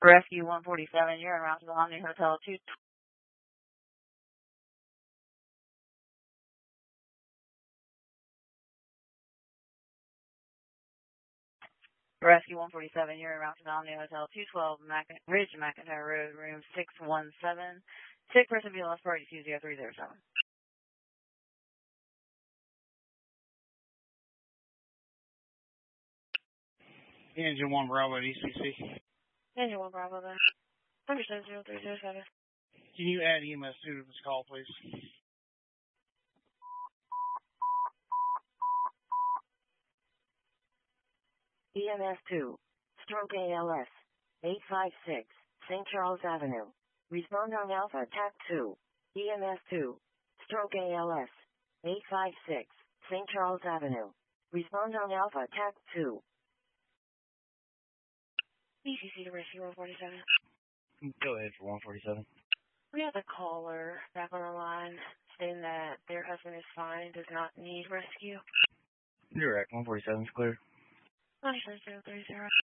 Rescue 147, you're en route to the Omni Hotel 2. Rescue 147, you're en route to the Omni Hotel 212 Ridge, McIntyre Road, room 617. Sick person being lost party 20307. Engine 1 Bravo at ECC. Engine 1 Bravo then. Understood 0307. Can you add EMS 2 to this call, please? EMS 2, stroke ALS, 856, St. Charles Avenue. Respond on Alpha TAC 2. EMS 2, stroke ALS, 856, St. Charles Avenue. Respond on Alpha TAC 2. ECC to Rescue 147. Go ahead for 147. We have a caller back on the line saying that their husband is fine, does not need rescue. Direct 147 is clear. Understood 030.